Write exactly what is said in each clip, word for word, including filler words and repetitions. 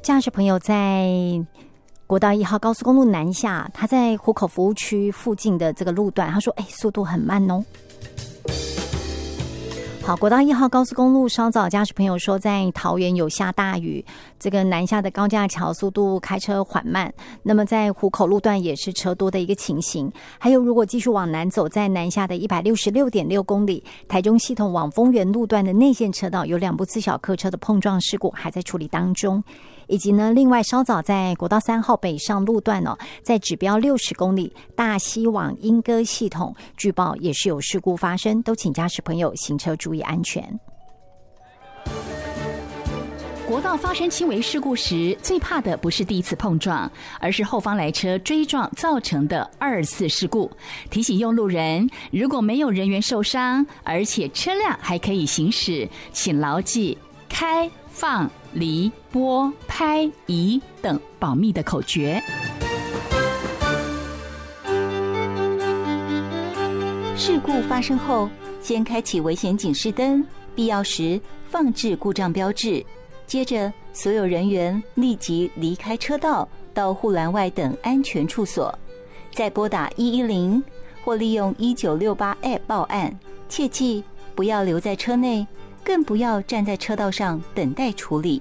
驾驶朋友在国道一号高速公路南下，他在湖口服务区附近的这个路段，他说：“哎，速度很慢哦。”好，国道一号高速公路稍早，驾驶朋友说在桃园有下大雨，这个南下的高架桥速度开车缓慢。那么在湖口路段也是车多的一个情形。还有，如果继续往南走，在南下的一百六十六点六公里，台中系统往丰原路段的内线车道有两部自小客车的碰撞事故还在处理当中。以及呢，另外稍早在国道三号北上路段哦，在指标六十公里大溪往莺歌系统，据报也是有事故发生，都请驾驶朋友行车注意安全。 国道发生轻微事故时，最怕的不是第一次碰撞，而是后方来车追撞造成的二次事故。提醒用路人，如果没有人员受伤，而且车辆还可以行驶，请牢记开、放、离、拨、拍、移等保密的口诀。 事故发生后，先开启危险警示灯，必要时放置故障标志。接着，所有人员立即离开车道，到护栏外等安全处所，再拨打一一零或利用一九六八 App 报案。切记不要留在车内，更不要站在车道上等待处理。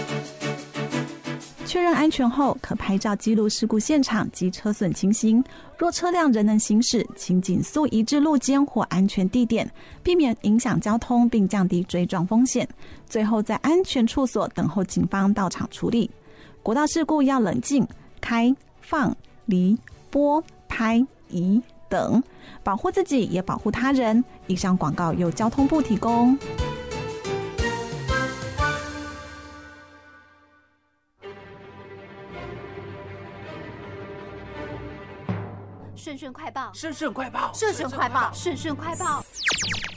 确认安全后，可拍照记录事故现场及车损情形。若车辆仍能行驶，请紧速移至路肩或安全地点，避免影响交通，并降低追撞风险。最后，在安全处所等候警方到场处理。国道事故要冷静，开、放、离、拨、拍、移等，保护自己也保护他人。以上广告由交通部提供。 顺顺快报， 顺顺快报， 顺顺快报，顺顺快报。